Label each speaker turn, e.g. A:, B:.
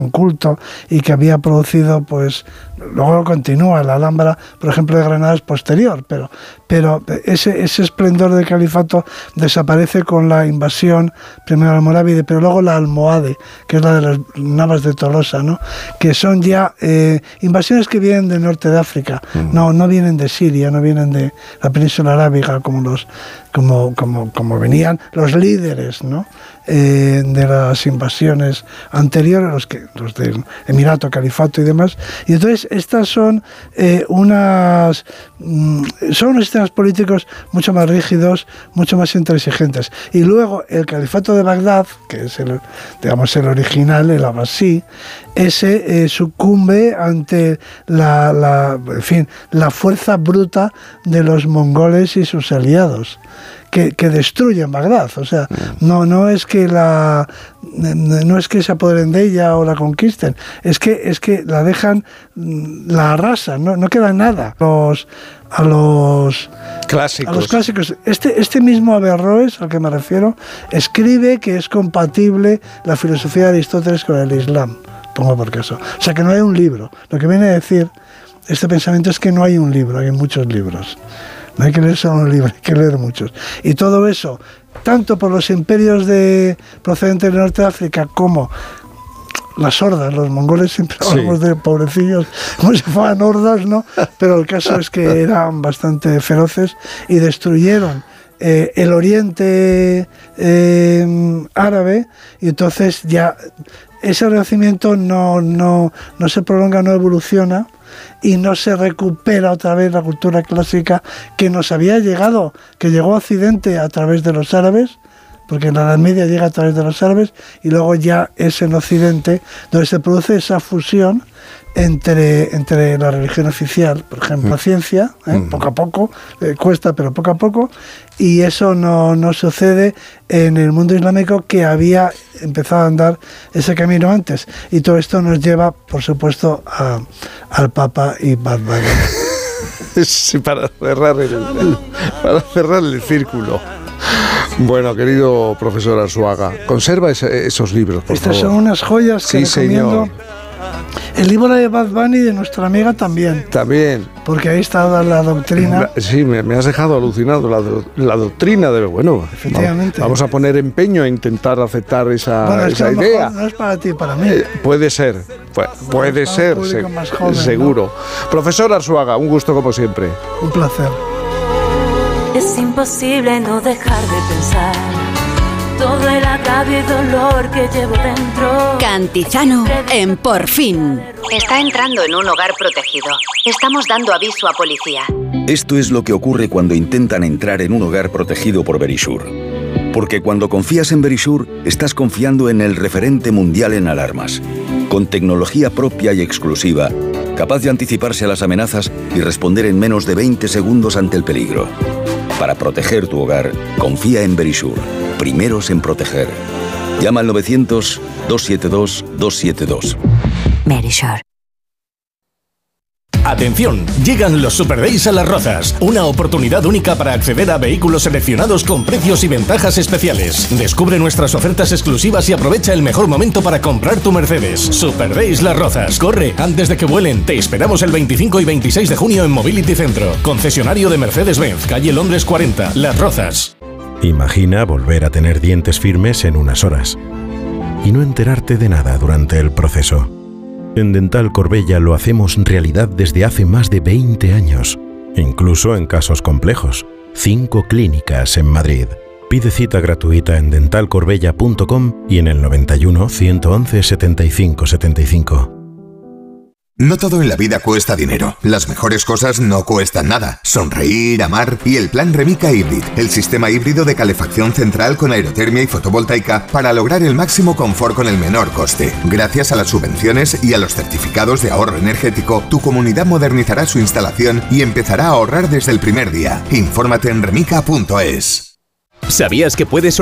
A: culto y que había producido, pues luego continúa la Alhambra, por ejemplo, de Granada es posterior, pero ese esplendor del califato desaparece con la invasión primero almorávide, pero luego la almohade, que es la de las Navas de Tolosa, ¿no? Que son ya invasiones que vienen del norte de África, no vienen de Siria, no vienen de la península arábiga como venían los líderes, ¿no? De las invasiones anteriores, los del Emirato, Califato y demás. Y entonces estas son unos sistemas políticos mucho más rígidos, mucho más intransigentes. Y luego el Califato de Bagdad, que es el original, el abasí, ese sucumbe ante la fuerza bruta de los mongoles y sus aliados, que destruyen Bagdad. O sea, no es que se apoderen de ella o la conquisten, es que la dejan, la arrasan, no queda nada. A los clásicos. Este mismo Averroes, al que me refiero, escribe que es compatible la filosofía de Aristóteles con el Islam, pongo por caso. O sea, que no hay un libro. Lo que viene a decir este pensamiento es que no hay un libro, hay muchos libros. No hay que leer solo un libro, hay que leer muchos. Y todo eso, tanto por los imperios procedentes del norte de África como las hordas, los mongoles siempre hablamos de pobrecillos, como si fueran hordas, ¿no? Pero el caso es que eran bastante feroces y destruyeron el oriente árabe, y entonces ya ese renacimiento no se prolonga, no evoluciona, y no se recupera otra vez la cultura clásica que nos había llegado, que llegó a Occidente a través de los árabes, porque en la Edad Media llega a través de los árabes, y luego ya es en Occidente donde se produce esa fusión entre la religión oficial, por ejemplo, la ciencia, poco a poco, cuesta, pero poco a poco, y eso no sucede en el mundo islámico, que había empezado a andar ese camino antes. Y todo esto nos lleva, por supuesto, al Papa y Bad Bunny.
B: Sí, para cerrar el círculo. Bueno, querido profesor Arzuaga, conserva esos libros, por favor.
A: Estas son unas joyas que recomiendo.
B: Señor.
A: El libro de Bad Bunny, de nuestra amiga, también. Porque ahí está la doctrina.
B: Sí, me has dejado alucinado. La doctrina de... Bueno,
A: efectivamente.
B: Vamos a poner empeño a intentar aceptar esa idea.
A: No es para ti, para mí.
B: Puede ser, puede ser,
A: joven,
B: seguro. ¿No? Profesor Arzuaga, un gusto como siempre.
A: Un placer.
C: Es imposible no dejar de pensar todo el agravio y dolor que llevo dentro.
D: Cantizano en Por Fin.
E: Está entrando en un hogar protegido. Estamos dando aviso a policía.
F: Esto es lo que ocurre cuando intentan entrar en un hogar protegido por Verisure. Porque cuando confías en Verisure, estás confiando en el referente mundial en alarmas. Con tecnología propia y exclusiva, capaz de anticiparse a las amenazas y responder en menos de 20 segundos ante el peligro. Para proteger tu hogar, confía en Verisure. Primeros en proteger. Llama al 900-272-272.
D: Verisure.
G: Atención, llegan los Super Days a Las Rozas, una oportunidad única para acceder a vehículos seleccionados con precios y ventajas especiales. Descubre nuestras ofertas exclusivas y aprovecha el mejor momento para comprar tu Mercedes. Super Days Las Rozas. Corre antes de que vuelen. Te esperamos el 25 y 26 de junio en Mobility Centro, concesionario de Mercedes-Benz, calle Londres 40, Las Rozas.
H: Imagina volver a tener dientes firmes en unas horas y no enterarte de nada durante el proceso. En Dental Corbella lo hacemos realidad desde hace más de 20 años, incluso en casos complejos. 5 clínicas en Madrid. Pide cita gratuita en dentalcorbella.com y en el 91 111 75 75.
I: No todo en la vida cuesta dinero. Las mejores cosas no cuestan nada. Sonreír, amar y el plan Remica Hybrid, el sistema híbrido de calefacción central con aerotermia y fotovoltaica para lograr el máximo confort con el menor coste. Gracias a las subvenciones y a los certificados de ahorro energético, tu comunidad modernizará su instalación y empezará a ahorrar desde el primer día. Infórmate en remica.es.
J: ¿Sabías que puedes